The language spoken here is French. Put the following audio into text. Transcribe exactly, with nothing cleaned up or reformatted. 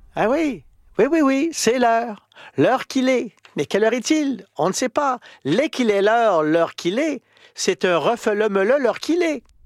Ah oui, oui, oui, oui, c'est l'heure. L'heure qu'il est. Mais quelle heure est-il? On ne sait pas. L'est qu'il est l'heure, l'heure qu'il est, c'est un refele-mele l'heure qu'il est.